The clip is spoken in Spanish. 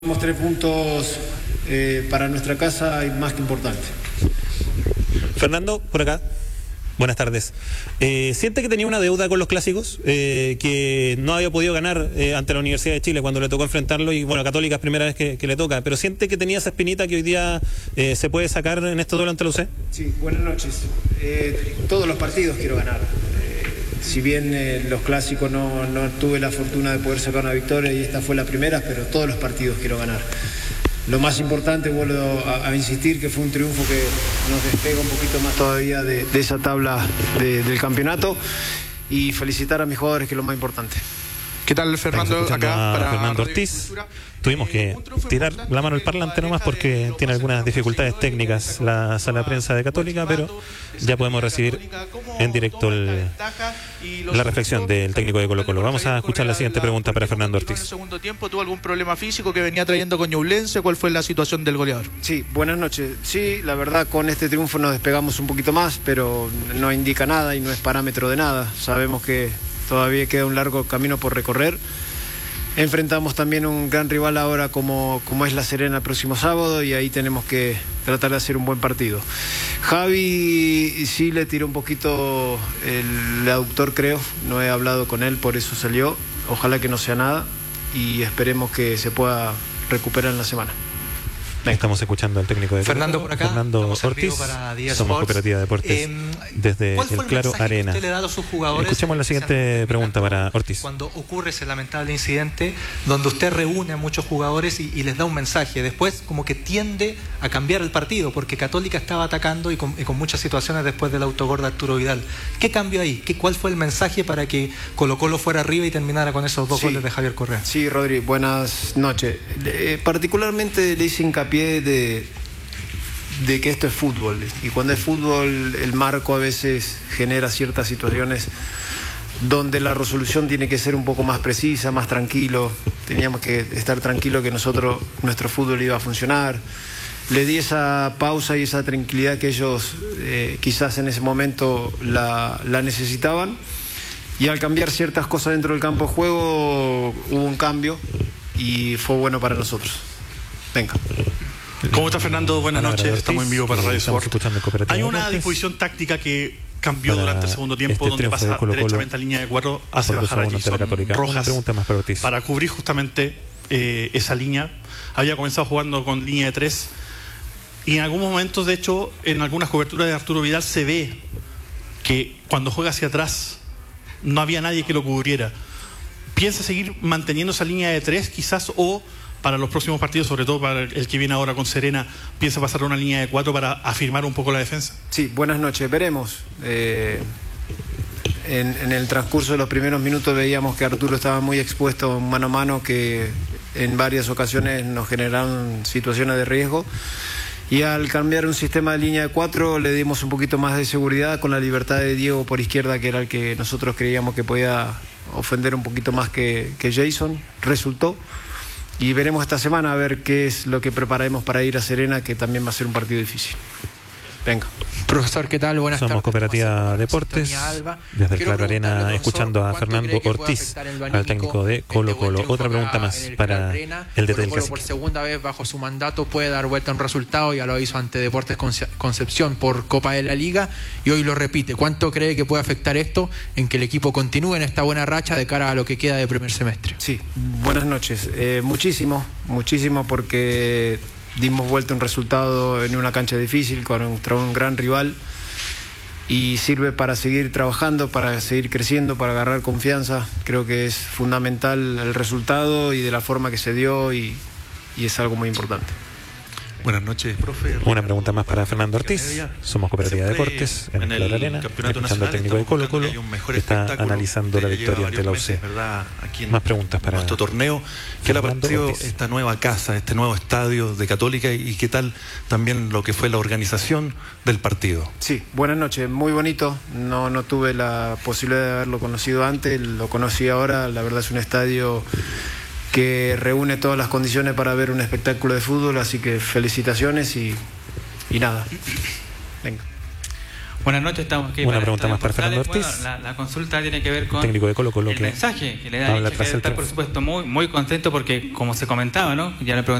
Tenemos 3 puntos para nuestra casa y más que importante. Fernando, por acá. Buenas tardes. ¿Siente que tenía una deuda con los clásicos? Que no había podido ganar ante la Universidad de Chile cuando le tocó enfrentarlo, y bueno, Católica es primera vez que le toca, pero ¿siente que tenía esa espinita que hoy día se puede sacar en este duelo ante la UC? Sí, buenas noches. Todos los partidos quiero ganar. Si bien los clásicos no tuve la fortuna de poder sacar una victoria y esta fue la primera, pero todos los partidos quiero ganar. Lo más importante, vuelvo a insistir, que fue un triunfo que nos despega un poquito más todavía de esa tabla del campeonato, y felicitar a mis jugadores, que es lo más importante. ¿Qué tal, Fernando? Acá para Fernando Ortiz. Tuvimos que tirar la mano al parlante nomás porque tiene algunas dificultades técnicas la sala de prensa de Católica, pero ya podemos recibir en directo la reflexión del técnico de Colo-Colo. Vamos a escuchar la siguiente pregunta para Fernando Ortiz. ¿En el segundo tiempo tuvo algún problema físico que venía trayendo con Ñublense? ¿Cuál fue la situación del goleador? Sí, buenas noches. Sí, la verdad, con este triunfo nos despegamos un poquito más, pero no indica nada y no es parámetro de nada. Sabemos que todavía queda un largo camino por recorrer. Enfrentamos también un gran rival ahora como es La Serena el próximo sábado, y ahí tenemos que tratar de hacer un buen partido. Javi sí le tiró un poquito el aductor, creo. No he hablado con él, por eso salió. Ojalá que no sea nada y esperemos que se pueda recuperar en la semana. Estamos escuchando al técnico de Fernando por acá, Fernando Ortiz. Somos Cooperativa de Deportes desde el Claro Arena. Usted le ha dado a sus jugadores? Escuchemos la siguiente pregunta para Ortiz. Cuando ocurre ese lamentable incidente donde usted reúne a muchos jugadores y les da un mensaje, después como que tiende a cambiar el partido porque Católica estaba atacando y con muchas situaciones después del autogol de Arturo Vidal. ¿Qué cambió ahí? ¿Cuál fue el mensaje para que Colo-Colo fuera arriba y terminara con esos dos goles de Javier Correa? Sí, Rodri, buenas noches. Particularmente le hice hincapié de que esto es fútbol, y cuando es fútbol el marco a veces genera ciertas situaciones donde la resolución tiene que ser un poco más precisa, más tranquilo. Teníamos que estar tranquilos que nuestro fútbol iba a funcionar. Le di esa pausa y esa tranquilidad que ellos quizás en ese momento la necesitaban, y al cambiar ciertas cosas dentro del campo de juego hubo un cambio y fue bueno para nosotros. Venga. ¿Cómo está, Fernando? Buenas noches. Estamos en vivo para Radio Sport. Hay una Deportes. Disposición táctica que cambió durante el segundo tiempo, donde pasa derechamente a línea de 4, hace bajar a Jason Rojas para cubrir justamente esa línea. Había comenzado jugando con línea de 3 y en algunos momentos, de hecho, en algunas coberturas de Arturo Vidal se ve que cuando juega hacia atrás no había nadie que lo cubriera. ¿Piensa seguir manteniendo esa línea de 3 quizás, o para los próximos partidos, sobre todo para el que viene ahora con Serena, piensa pasar a una línea de 4 para afirmar un poco la defensa? Sí, buenas noches, veremos. En el transcurso de los primeros minutos veíamos que Arturo estaba muy expuesto mano a mano, que en varias ocasiones nos generaron situaciones de riesgo, y al cambiar un sistema de línea de 4 le dimos un poquito más de seguridad con la libertad de Diego por izquierda, que era el que nosotros creíamos que podía ofender un poquito más que Jason. Resultó. Y veremos esta semana a ver qué es lo que prepararemos para ir a Serena, que también va a ser un partido difícil. Venga. Profesor, ¿qué tal? Buenas tardes. Somos Cooperativa Deportes, desde el Claro Arena, escuchando a Fernando Ortiz, al técnico de Colo-Colo. Otra pregunta más para el DT del Cacique. Por segunda vez bajo su mandato puede dar vuelta a un resultado, ya lo hizo ante Deportes Concepción por Copa de la Liga y hoy lo repite. ¿Cuánto cree que puede afectar esto en que el equipo continúe en esta buena racha de cara a lo que queda de primer semestre? Sí, buenas noches. Muchísimo, porque dimos vuelta a un resultado en una cancha difícil contra un gran rival, y sirve para seguir trabajando, para seguir creciendo, para agarrar confianza. Creo que es fundamental el resultado y de la forma que se dio, y es algo muy importante. Buenas noches, profe. Una pregunta más para Fernando Ortiz. Somos Cooperativa de Deportes en el Claro Arena, escuchando al técnico de Colo-Colo, que está analizando la victoria ante la UC. Más preguntas para nuestro torneo. ¿Qué le ha parecido esta nueva casa, este nuevo estadio de Católica, y qué tal también lo que fue la organización del partido? Sí, buenas noches, muy bonito. No tuve la posibilidad de haberlo conocido antes, lo conocí ahora. La verdad es un estadio que reúne todas las condiciones para ver un espectáculo de fútbol, así que felicitaciones y nada. Venga. Buenas noches, estamos aquí. Una pregunta más para Fernando Ortiz. Bueno, la consulta tiene que ver con técnico de Colo-Colo, el mensaje que le da, que está, por supuesto, muy contento porque, como se comentaba, ¿no? Ya le